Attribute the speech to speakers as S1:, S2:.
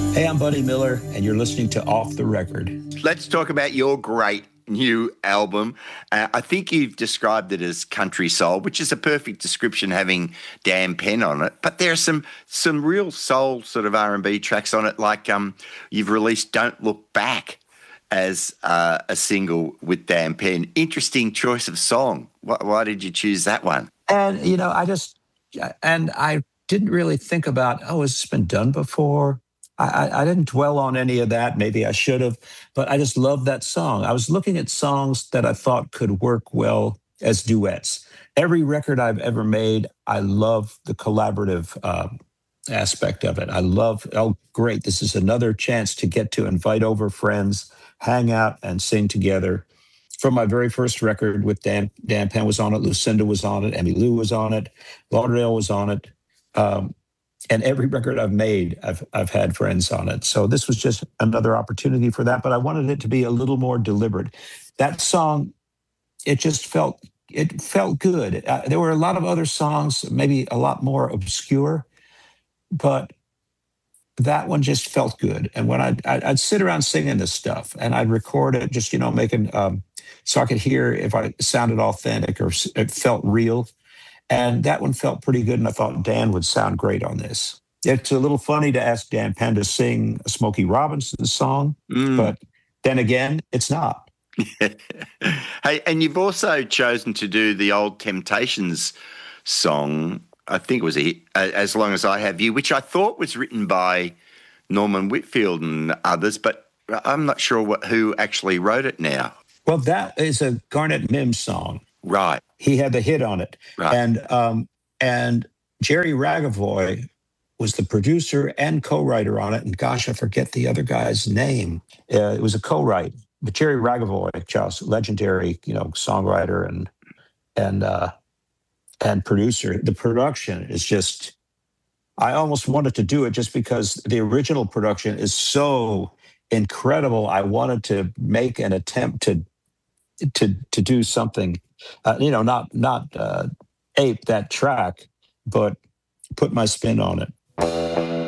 S1: Hey, I'm Buddy Miller, and you're listening to Off the Record.
S2: Let's talk about your great new album. I think you've described it as country soul, which is a perfect description, having Dan Penn on it. But there are some real soul sort of R&B tracks on it, like you've released "Don't Look Back" as a single with Dan Penn. Interesting choice of song. Why did you choose that one?
S1: And I didn't really think about, has this been done before? I didn't dwell on any of that. Maybe I should have, but I just love that song. I was looking at songs that I thought could work well as duets. Every record I've ever made, I love the collaborative aspect of it. I love, great, this is another chance to get to invite over friends, hang out and sing together. From my very first record with Dan Penn was on it, Lucinda was on it, Emmylou was on it, Lauderdale was on it. And every record I've made, I've had friends on it. So this was just another opportunity for that. But I wanted it to be a little more deliberate. That song, it felt good. There were a lot of other songs, maybe a lot more obscure, but that one just felt good. And when I'd sit around singing this stuff, and I'd record it, just making so I could hear if I sounded authentic or it felt real. And that one felt pretty good, and I thought Dan would sound great on this. It's a little funny to ask Dan Penn to sing a Smokey Robinson song, but then again, it's not.
S2: Hey, and you've also chosen to do the old Temptations song, I think it was As Long As I Have You, which I thought was written by Norman Whitfield and others, but I'm not sure who actually wrote it now.
S1: Well, that is a Garnet Mims song.
S2: Right.
S1: He had the hit on it.
S2: Right.
S1: And Jerry Ragavoy was the producer and co-writer on it. And gosh, I forget the other guy's name. It was a co-write. But Jerry Ragavoy, just legendary, songwriter and producer. The production is just, I almost wanted to do it just because the original production is so incredible. I wanted to make an attempt to do something, not ape that track, but put my spin on it.